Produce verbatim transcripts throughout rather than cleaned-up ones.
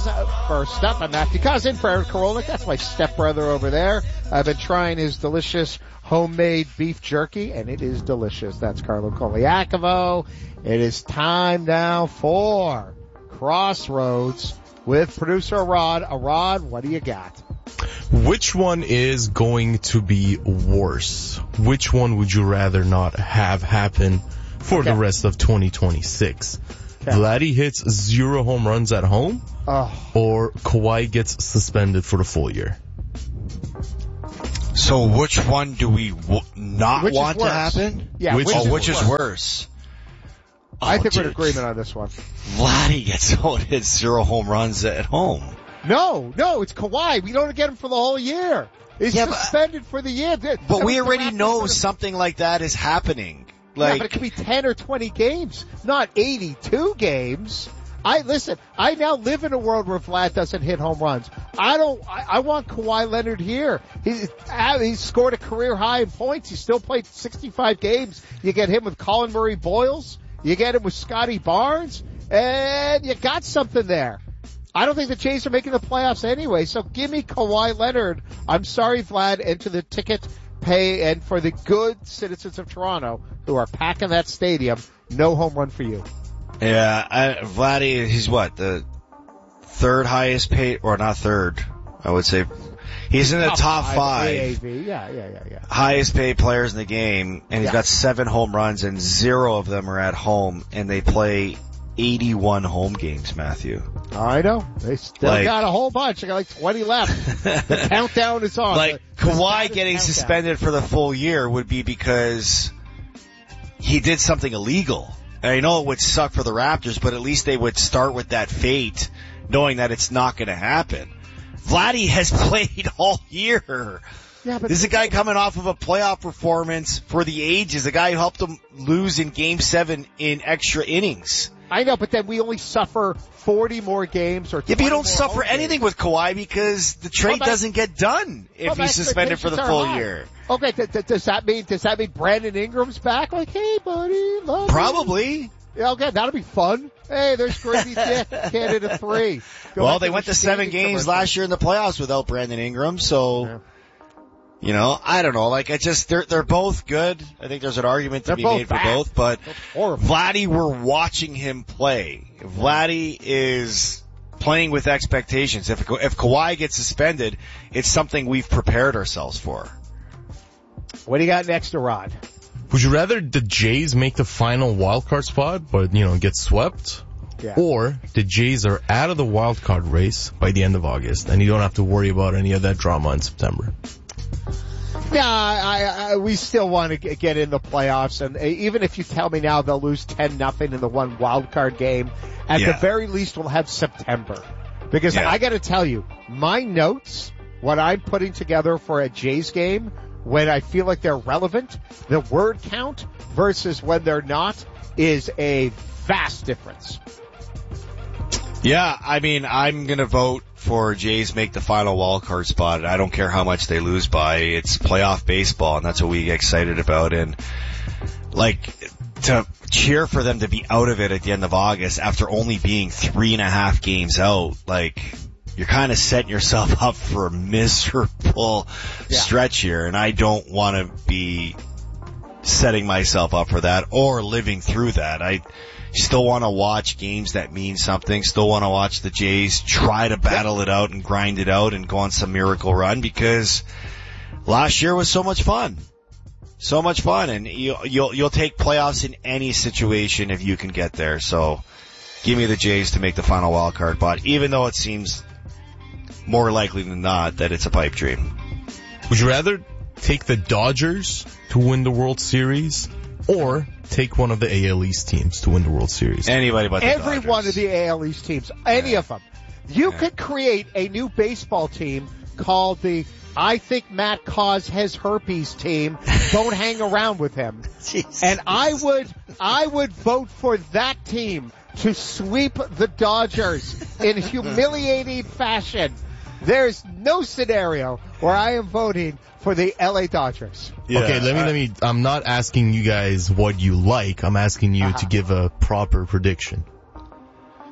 First up, I'm Matthew Cousin for Eric Karolnik. That's my stepbrother over there. I've been trying his delicious homemade beef jerky, and it is delicious. That's Carlo Koliakovo. It is time now for Crossroads with producer Arad. Arad, what do you got? Which one is going to be worse? Which one would you rather not have happen for okay. the rest of twenty twenty-six? Okay. Vladdy hits zero home runs at home, oh. or Kawhi gets suspended for the full year? So which one do we w- not which want to happen? Yeah, which, which, oh, is, which worse? is worse? I oh, think dude. we're in agreement on this one. Vladdy gets hits zero home runs at home. No, no, it's Kawhi. We don't get him for the whole year. He's yeah, suspended but, for the year. But we already know something like that is happening. Like, yeah, but it could be ten or twenty games, not eighty-two games. I listen. I now live in a world where Vlad doesn't hit home runs. I don't. I, I want Kawhi Leonard here. He he scored a career high in points. He still played sixty-five games. You get him with Colin Murray Boyles. You get him with Scotty Barnes, and you got something there. I don't think the Jays are making the playoffs anyway. So give me Kawhi Leonard. I'm sorry, Vlad. Enter the ticket pay, and for the good citizens of Toronto who are packing that stadium, no home run for you. Yeah, I, Vladdy, he's what, the third highest paid, or not third, I would say. He's in the top, top five. five A A V. Yeah, yeah, yeah, yeah. Highest paid players in the game, and he's yeah. got seven home runs, and zero of them are at home, and they play eighty-one home games, Matthew. I know. They still like, got a whole bunch. They got like twenty left. The countdown is on. Like, the, Kawhi the getting countdown. suspended for the full year would be because he did something illegal. I know it would suck for the Raptors, but at least they would start with that fate, knowing that it's not going to happen. Vladdy has played all year. Yeah, but this is a guy coming off of a playoff performance for the ages, a guy who helped them lose in Game seven in extra innings. I know, but then we only suffer forty more games or yeah, but you don't suffer anything with Kawhi because the trade well, doesn't get done if well, he's suspended for the full high. year. Okay, th- th- does that mean does that mean Brandon Ingram's back? Like, hey, buddy, love probably. You. Yeah, okay, that'll be fun. Hey, there's Grady Dick, candidate three. Go well, they went to seven games last year in the playoffs without Brandon Ingram, so. Yeah. You know, I don't know. Like, I just, they're, they're both good. I think there's an argument to they're be made bad. for both, but Vladdy, we're watching him play. Vladdy is playing with expectations. If, if Kawhi gets suspended, it's something we've prepared ourselves for. What do you got next, Rod? Would you rather the Jays make the final wildcard spot, but, you know, get swept? Yeah. Or the Jays are out of the wildcard race by the end of August, and you don't have to worry about any of that drama in September? Yeah, I, I, we still want to get in the playoffs, and even if you tell me now they'll lose ten nothing in the one wild card game, at yeah. the very least we'll have September. Because yeah. I got to tell you, my notes, what I'm putting together for a Jays game, when I feel like they're relevant, the word count versus when they're not is a vast difference. Yeah, I mean, I'm going to vote for Jays make the final wildcard spot. I don't care how much they lose by. It's playoff baseball, and that's what we get excited about. And, like, to cheer for them to be out of it at the end of August after only being three and a half games out, like, you're kind of setting yourself up for a miserable yeah. stretch here. And I don't want to be setting myself up for that or living through that. I still want to watch games that mean something. Still want to watch the Jays try to battle it out and grind it out and go on some miracle run because last year was so much fun. So much fun. And you, you'll, you'll take playoffs in any situation if you can get there. So give me the Jays to make the final wild card spot, even though it seems more likely than not that it's a pipe dream. Would you rather take the Dodgers to win the World Series or take one of the A L East teams to win the World Series? Anybody but the Every Dodgers. one of the A L East teams. Any yeah. of them. You yeah. could create a new baseball team called the I think Matt Cause has herpes team. Don't hang around with him. Jesus. And I would, I would vote for that team to sweep the Dodgers in humiliating fashion. There's no scenario where I am voting for the L A Dodgers. Yeah, okay, let me, let me, I'm not asking you guys what you like. I'm asking you uh-huh. to give a proper prediction.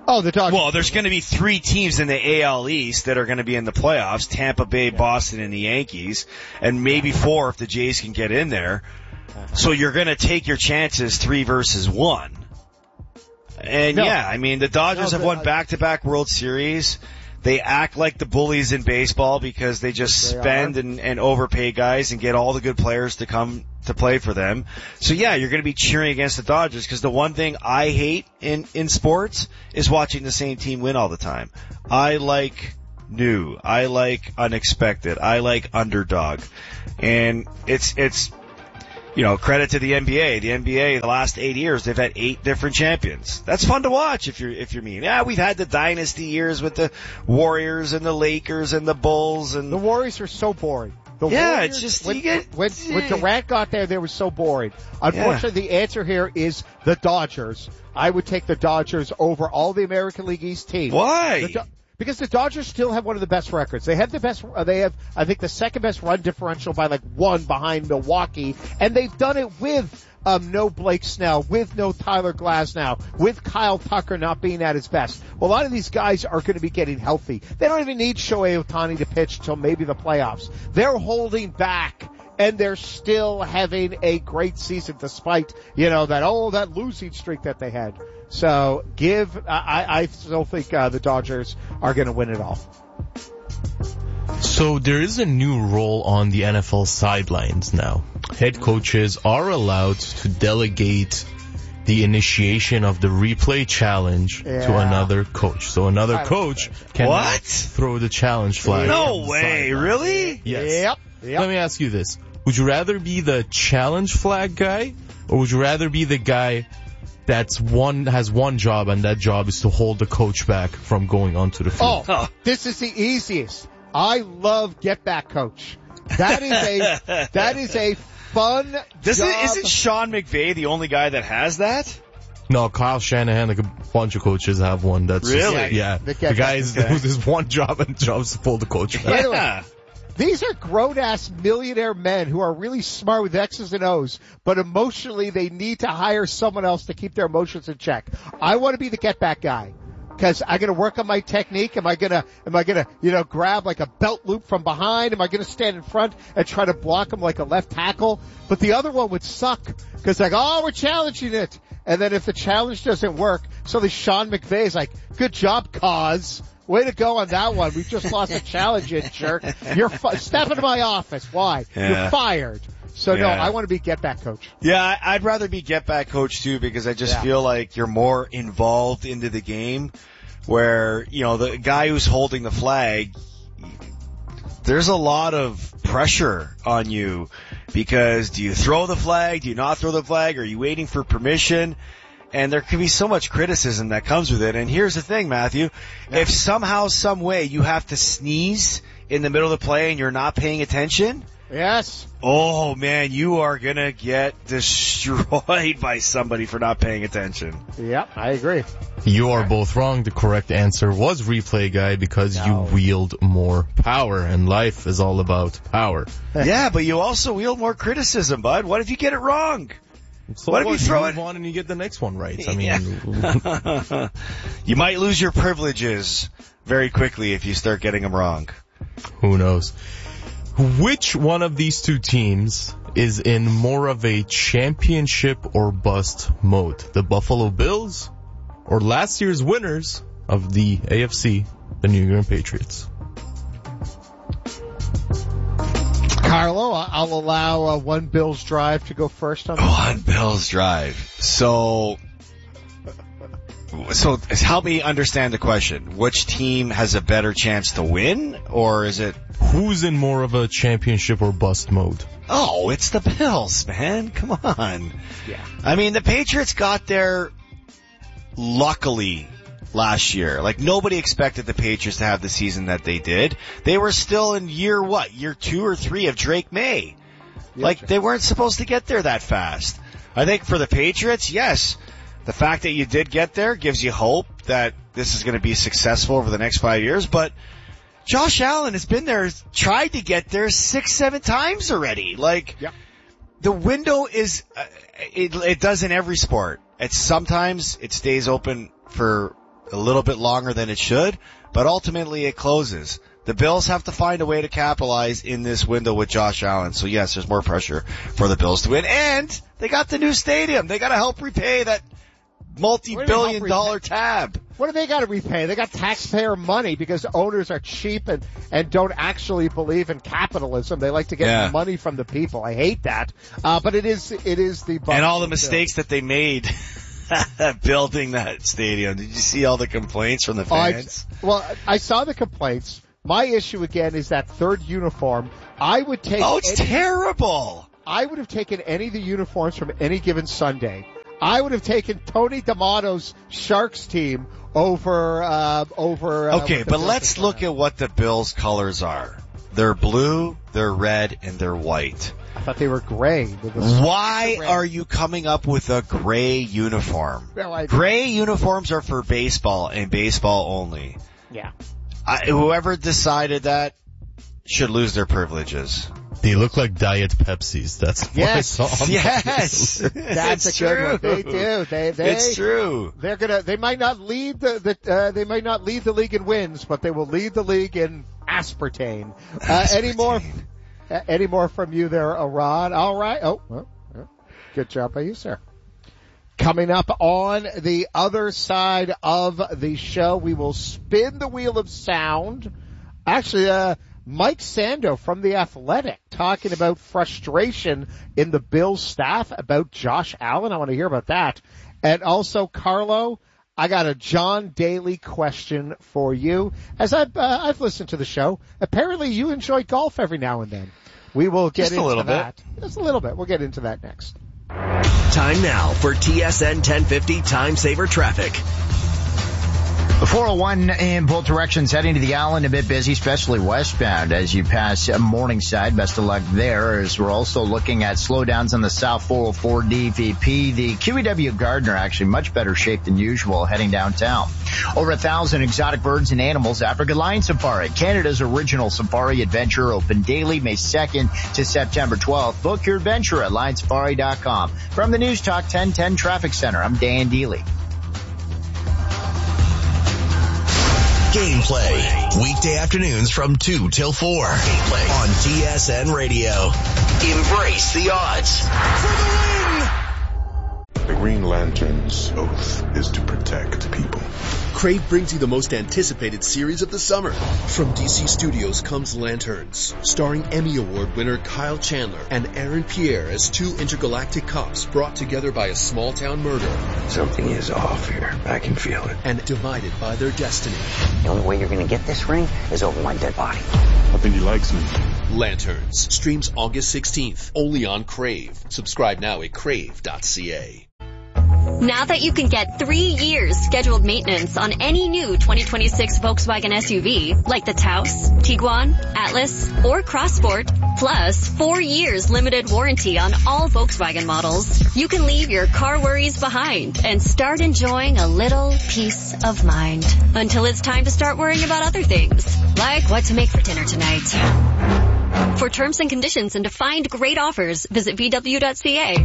Oh, the Dodgers. Well, there's going to be three teams in the A L East that are going to be in the playoffs: Tampa Bay, Boston, and the Yankees, and maybe four if the Jays can get in there. So you're going to take your chances three versus one. And no. yeah, I mean, the Dodgers no, have won back-to-back World Series. They act like the bullies in baseball because they just they spend and, and overpay guys and get all the good players to come to play for them. So yeah, you're going to be cheering against the Dodgers because the one thing I hate in, in sports is watching the same team win all the time. I like new. I like unexpected. I like underdog. And it's, it's, you know, credit to the N B A. The N B A, the last eight years, they've had eight different champions. That's fun to watch if you're, if you're mean. Yeah, we've had the dynasty years with the Warriors and the Lakers and the Bulls and... The Warriors are so boring. The yeah, Warriors, it's just, when, you get... When, when Durant got there, they were so boring. Unfortunately, yeah. the answer here is the Dodgers. I would take the Dodgers over all the American League East teams. Why? The, Because the Dodgers still have one of the best records. They have the best, uh, they have, I think, the second best run differential by like one behind Milwaukee. And they've done it with, um, no Blake Snell, with no Tyler Glasnow, with Kyle Tucker not being at his best. Well, a lot of these guys are going to be getting healthy. They don't even need Shohei Ohtani to pitch till maybe the playoffs. They're holding back. And they're still having a great season despite, you know, that, oh, that losing streak that they had. So give, I, I still think, uh, the Dodgers are going to win it all. So there is a new role on the N F L sidelines now. Head coaches are allowed to delegate the initiation of the replay challenge yeah. to another coach. So another coach can what? throw the challenge flag. No way, really? Yes. Yep. yep. Let me ask you this. Would you rather be the challenge flag guy, or would you rather be the guy that's one has one job, and that job is to hold the coach back from going onto the field? Oh, this is the easiest. I love get back coach. That is a that is a fun Doesn't, job. Isn't Sean McVay the only guy that has that? No, Kyle Shanahan, like a bunch of coaches have one. That's really just, yeah. The, the guy is okay. his one job and jobs to pull the coach back. Yeah. These are grown-ass millionaire men who are really smart with X's and O's, but emotionally they need to hire someone else to keep their emotions in check. I want to be the get-back guy. Cause I'm gonna work on my technique. Am I gonna, am I gonna, you know, grab like a belt loop from behind? Am I gonna stand in front and try to block him like a left tackle? But the other one would suck. Cause like, oh, we're challenging it. And then if the challenge doesn't work, so the Sean McVay is like, good job, cause. Way to go on that one. We've just lost a challenge, you jerk. You're fi- step into my office. Why? Yeah. You're fired. So yeah. no, I want to be get back coach. Yeah, I'd rather be get back coach too because I just yeah. feel like you're more involved into the game where, you know, the guy who's holding the flag, there's a lot of pressure on you because do you throw the flag? Do you not throw the flag? Are you waiting for permission? And there can be so much criticism that comes with it. And here's the thing, Matthew. Yeah. If somehow, some way you have to sneeze in the middle of the play and you're not paying attention. Yes. Oh, man, you are going to get destroyed by somebody for not paying attention. Yep, I agree. You are both wrong. The correct answer was replay guy because no. you wield more power, and life is all about power. Yeah, but you also wield more criticism, bud. What if you get it wrong? So what if you throw it on and you get the next one right? I mean, yeah. You might lose your privileges very quickly if you start getting them wrong. Who knows? Which one of these two teams is in more of a championship or bust mode? The Buffalo Bills or last year's winners of the A F C, the New England Patriots? Carlo, I'll allow uh, one Bills drive to go first on this. One Bills drive. So, so help me understand the question. Which team has a better chance to win, or is it who's in more of a championship or bust mode? Oh, it's the Bills, man. Come on. Yeah. I mean, the Patriots got there luckily last year. Like, nobody expected the Patriots to have the season that they did. They were still in year what? Year two or three of Drake May. Yep. Like, they weren't supposed to get there that fast. I think for the Patriots, yes, the fact that you did get there gives you hope that this is going to be successful over the next five years, but Josh Allen has been there, tried to get there six, seven times already. Like, yep. the window is, uh, it, it does in every sport. It's sometimes it stays open for a little bit longer than it should, but ultimately it closes. The Bills have to find a way to capitalize in this window with Josh Allen. So yes, there's more pressure for the Bills to win. And they got the new stadium. They got to help repay that multi-billion dollar tab. What do they got to repay? They got taxpayer money because owners are cheap and, and don't actually believe in capitalism. They like to get Yeah. money from the people. I hate that. Uh, but it is, it is the And all the mistakes that they made building that stadium. Did you see all the complaints from the fans? I, well, I saw the complaints. My issue again is that third uniform. I would take. Oh, it's any, terrible. I would have taken any of the uniforms from any given Sunday. I would have taken Tony D'Amato's Sharks team over, uh, over. Uh, Okay, but let's look at what the Bills' colors are. They're blue, they're red, and they're white. I thought they were gray. With the Why gray. are you coming up with a gray uniform? No, I, Gray uniforms are for baseball and baseball only. yeah. I, whoever decided that should lose their privileges. They look like Diet Pepsis. That's what Yes. I saw. On Yes, That's it's a good one. true. They do. They, they, It's true. They're gonna, they might not lead the, the uh, they might not lead the league in wins, but they will lead the league in aspartame. Uh, any more, uh, any more from you there, Rod? All right. Oh, well, well, good job by you, sir. Coming up on the other side of the show, we will spin the wheel of sound. Actually, uh, Mike Sando from The Athletic talking about frustration in the Bills staff about Josh Allen. I want to hear about that. And also, Carlo, I got a John Daly question for you. As I've, uh, I've listened to the show, apparently you enjoy golf every now and then. We will get Just a into little that. bit. Just a little bit. We'll get into that next. Time now for T S N ten fifty Time Saver Traffic. The four oh one in both directions heading to the island, a bit busy, especially westbound as you pass Morningside. Best of luck there, as we're also looking at slowdowns on the South four oh four D V P. The Q E W Gardner actually much better shape than usual heading downtown. Over a thousand exotic birds and animals, Africa Lion Safari, Canada's original safari adventure, open daily May second to September twelfth. Book your adventure at lion safari dot com. From the News Talk ten ten Traffic Center, I'm Dan Deely. Gameplay. Weekday afternoons from two till four. Gameplay on T S N Radio. Embrace the odds. For the win! The Green Lantern's oath is to protect people. Crave brings you the most anticipated series of the summer. From D C Studios comes Lanterns, starring Emmy Award winner Kyle Chandler and Aaron Pierre as two intergalactic cops brought together by a small-town murder. Something is off here. I can feel it. And divided by their destiny. The only way you're going to get this ring is over my dead body. I think he likes me. Lanterns streams August sixteenth, only on Crave. Subscribe now at crave dot c a. Now that you can get three years scheduled maintenance on any new twenty twenty-six Volkswagen S U V, like the Taos, Tiguan, Atlas, or Crossport, plus four years limited warranty on all Volkswagen models, you can leave your car worries behind and start enjoying a little peace of mind. Until it's time to start worrying about other things, like what to make for dinner tonight. For terms and conditions and to find great offers, visit v w dot c a.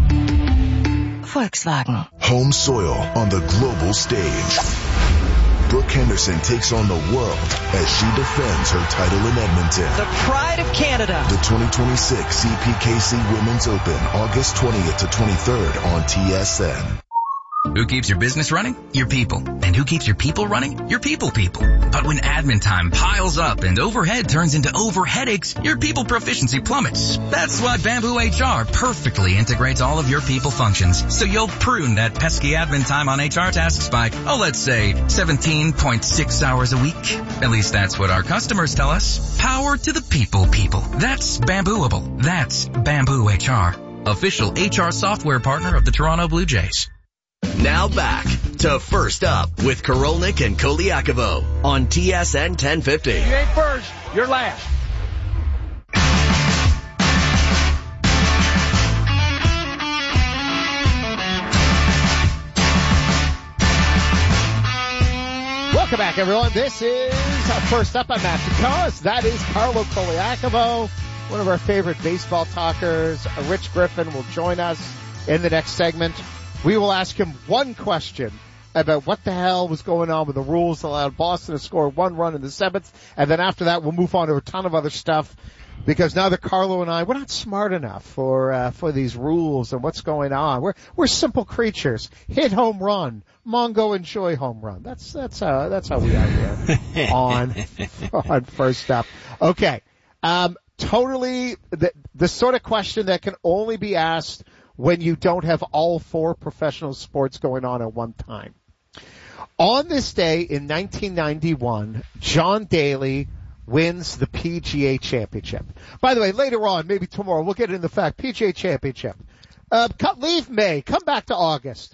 Volkswagen. Home soil on the global stage. Brooke Henderson takes on the world as she defends her title in Edmonton. The pride of Canada. The twenty twenty-six C P K C Women's Open, August twentieth to twenty-third on T S N. Who keeps your business running? Your people. And who keeps your people running? Your people people. But when admin time piles up and overhead turns into over headaches, your people proficiency plummets. That's why Bamboo H R perfectly integrates all of your people functions. So you'll prune that pesky admin time on H R tasks by, oh, let's say seventeen point six hours a week. At least that's what our customers tell us. Power to the people people. That's Bambooable. That's Bamboo H R. Official H R software partner of the Toronto Blue Jays. Now back to First Up with Korolnik and Koliakovo on T S N ten fifty. You ain't first, you're last. Welcome back, everyone. This is First Up. I'm Matthew Cause. That is Carlo Koliakovo, one of our favorite baseball talkers. Rich Griffin will join us in the next segment. We will ask him one question about what the hell was going on with the rules that allowed Boston to score one run in the seventh, and then after that we'll move on to a ton of other stuff, because now that Carlo and I, we're not smart enough for uh, for these rules and what's going on. We're we're simple creatures. Hit home run, Mongo enjoy home run. That's that's how that's how we are here on on First Up. Okay, um, totally the the sort of question that can only be asked when you don't have all four professional sports going on at one time. On this day in nineteen ninety-one, John Daly wins the P G A Championship. By the way, later on, maybe tomorrow, we'll get into the fact, P G A Championship. Uh, cut, leave May, come back to August.